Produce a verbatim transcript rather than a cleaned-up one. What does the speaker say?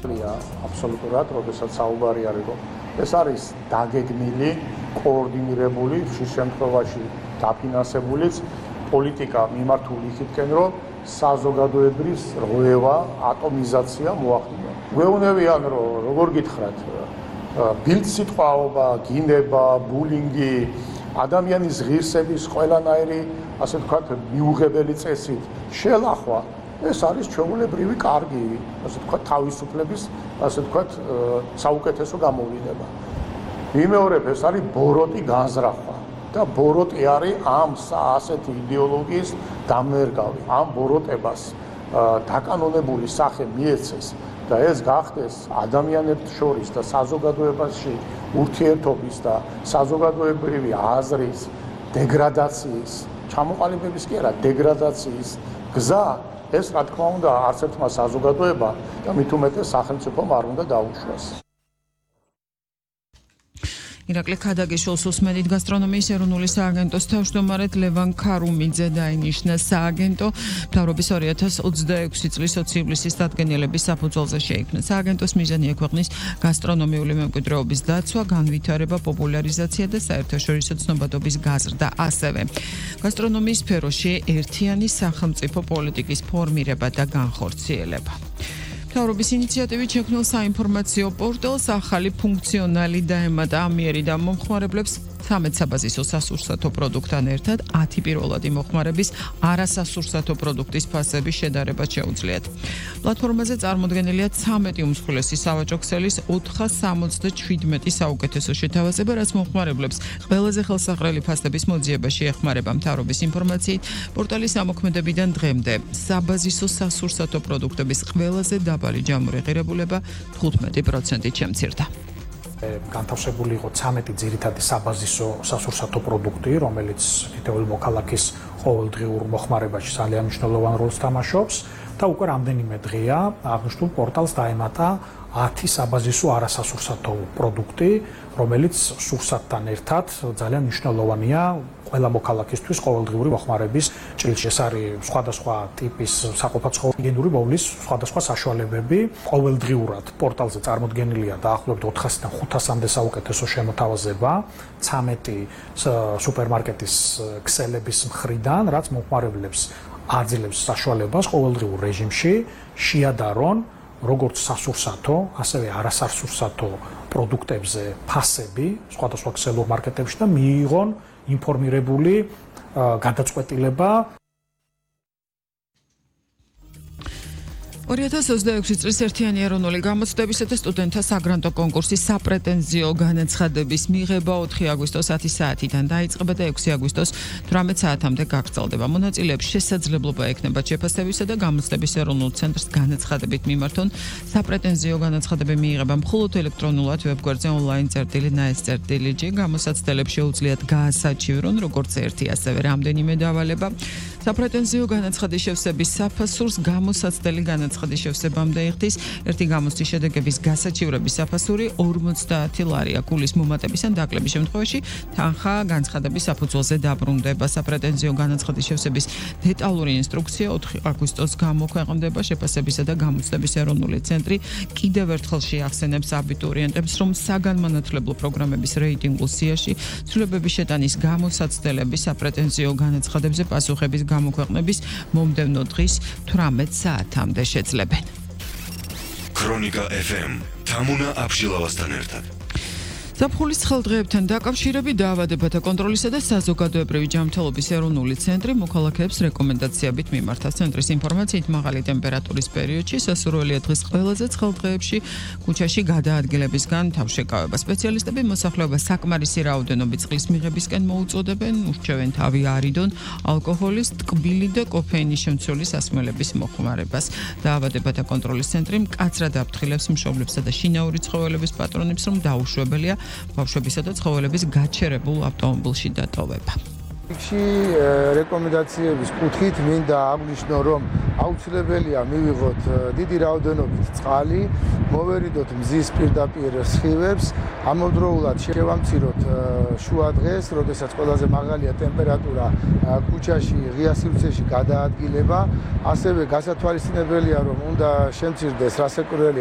აბსოლუტურად, როდესაც საუბარი არის, რომ ეს არის დაგეგმილი, კოორდინირებული, ხშირ შემთხვევაში დაფინანსებულიც პოლიტიკა მიმართული იქითკენ, რომ საზოგადოებრივ რღვევა, ატომიზაცია მოახდინო. გვეუბნებიან, რომ როგორ გითხრათ, ბილდსიტყვაობა, გინება, ბულინგი, ადამიანის ღირსების ყველანაირი, ასე ვთქვათ, მიუღებელი წესით შელახვა, ეს არის ჩვეულებრივი კარგი, ასე ვთქვათ, თავისუფლების, ასე ვთქვათ, საუკეთესო გამოვლინება. ვიმეორებ, ეს არის ბოროტი განზრახვა და ბოროტი არის ამ ასეთი იდეოლოგიის დამერგავი, ამ ბოროტებას დაკანონებული სახე მიეცეს და ეს გახდეს ადამიანებს შორის და საზოგადოებაში ურთიერთობის და საზოგადოებრივი აზრის დეგრადაციის, ჩამოყალიბების კი არა, დეგრადაციის გზა, ეს რა თქმა უნდა არც ერთმა საზოგადოებამ და მით უმეტეს სახელმწიფომ არ უნდა დაუშვას. ირაკლი ქადაგიშვილს უსმენით გასტრონომიის ეროვნული სააგენტოს თავმჯდომარედ ლევან ქარუმიძე დაინიშნა სააგენტო მთავრობის ორი ათას ოცდაექვსი წლის ივლისის დადგენილების საფუძველზე შეიქმნა. სააგენტოს მიზანი ექვეყნის გასტრონომიული მემკვიდრეობის დაცვა, განვითარება, პოპულარიზაცია და საერთაშორისო ცნობადობის გაზრდა. ასევე გასტრონომიის სფეროში ერთიანი სახელმწიფო პოლიტიკის ფორმირება და განხორციელება. მთავრობის ინიციატივით შექმნილ საინფორმაციო პორტალს ახალი ფუნქციონალი დაემატა ამიერი და მომხმარებლებს ცამეტ საბაზისო სასურსათო პროდუქტთან ერთად ათი პირველადი მოხმარების არასასურსათო პროდუქტის ფასების შედარება შეუძლიათ. პლატფორმაზე წარმოდგენილია ცამეტი უმსხვილესი სავაჭრო ქსელის ოთხას სამოცდაჩვიდმეტი საუკეთესო შეთავაზება, რაც მომხმარებლებს ყველაზე ხელსაყრელი ფასების მოძიებაში ეხმარება. მთავრობის ინფორმაციით, პორტალის ამოქმედებიდან დღემდე საბაზისო სასურსათო პროდუქტების ყველაზე დაბალი ჯამური ღირებულება თხუთმეტი პროცენტით შემცირდა. განთავსებული იყო ცამეტი ძირითადი საბაზისო სასურსათო პროდუქტი, რომელიც თითოეული მოქალაქის ყოველდღიურ მოხმარებაში ძალიან მნიშვნელოვან როლს თამაშობს და უკვე რამდენიმე დღეა აღნიშნულ პორტალს დაემატა ათი საბაზისო არასასურსათო პროდუქტი, რომელიც სურსათთან ერთად ძალიან მნიშვნელოვანია ყველა მოქალაქისთვის ყოველდღიური მოხმარების ჭრილში. ეს არის სხვადასხვა ტიპის საყოფაცხოვრებო გენური მოვლის სხვადასხვა საშუალებები. ყოველდღიურად პორტალზე წარმოდგენილია დაახლოებით ოთხასიდან ხუთასამდე საუკეთესო შემოთავაზება ცამეტი სუპერმარკეტის ქსელების მხრიდან, რაც მომხმარებლებს აძლევს საშუალებას ყოველდღიურ რეჟიმში შეადარონ როგორც სასურსათო, ასევე არასასურსათო პროდუქტებზე ფასები სხვადასხვა ქსელურ მარკეტებში და მიიღონ ინფორმირებული გადაწყვეტილება. ორი ათას ოცდაექვსი წლის ერთიანი ეროვნული გამოცდებისა და სტუდენტთა საგრანტო კონკურსის საპრეტენზიო განაცხადების მიღება ოთხი აგვისტოს ათი საათიდან დაიწყება და ექვსი აგვისტოს თვრამეტ საათამდე გაგრძელდება. მონაწილეებს შესაძლებლობა ექნებათ შეფასებისა და გამოცდების ეროვნულ ცენტრს განაცხადებით მიმართონ. საპრეტენზიო განაცხადები მიიღება მხოლოდ ელექტრონულად ვებგვერდზე ონლაინ წერტილი ნაესწერტილი.ჯი. გამოსაცდელებს შეუძლიათ გაასაჩივრონ როგორც ერთი, ასევე რამდენიმე დავალება. საპრეტენზიო განაცხადის შევსების საფასურს გამოსაცდელი განაცხადის შევსებამდე იხდის. ერთი გამოცდის შედეგების გასაჩივრების საფასური ორმოცდაათი ლარია. გულის მომატების ან დაკლების შემთხვევაში თანხა განცხადების საფუძველზე დაბრუნდება. საპრეტენზიო განაცხადის შევსების დეტალური ინსტრუქცია ოთხი აგვისტოს გამოქვეყნდება. შეფასებისა და გამოცდების ეროვნული ცენტრი კიდევ ერთხელ შეახსენებს აბიტურიენტებს, რომ საგანმანათლებლო პროგრამების რეიტინგულ სიაში ცვლილებების შეტანის გამოსაცდელები საპრეტენზიო განაცხადებზე პასუხების გამოქვეყნების მომდევნო დღის თვრამეტ საათამდე შეძლებენ. ქრონიკა ეფ ემ თამუნა აბშილავასთან ერთად. ზაფხულის ხელდღეებთან დაკავშირებით დაავადებათა კონტროლისა და საზოგადოებრივი ჯანმრთელობის ეროვნული ცენტრი მოქალაქეებს რეკომენდაციებით მიმართა. ცენტრის ინფორმაციით, მაღალი ტემპერატურის პერიოდში სასურველია დღის ყველაზე ცხელ დღეებში ქუჩაში გადაადგილებისგან თავშეკავება. სპეციალისტები მოსახლეობას საკმარისი რაოდენობით წყლის მიღებისკენ მოუწოდებენ, ურჩევენ თავი არიდონ ალკოჰოლის, ტკბილი და კოფეინის შემცველი სასმელების მოხმარებას. დაავადებათა კონტროლის ცენტრი მკაცრად აფრთხილებს მშობლებსა და შინაური ცხოველების პატრონებს, რომ დაუშვებელია ბავშვებისა და ცხოველების გაჩერებულ ავტომობილში დატოვება. იქში რეკომენდაციების კუთხით მინდა აღვნიშნო, რომ აუცილებელია მივიღოთ დიდი რაოდენობით წყალი, მოვერიდოთ მზის პირდაპირ სხივებს, ამავდროულად შევამციროთ შუა დღეს, როდესაც ყველაზე მაღალია ტემპერატურა ქუჩაში ღია სივრცეში გადაადგილება, ასევე გასათვალისწინებელია, რომ უნდა შემცირდეს რასაკვირველი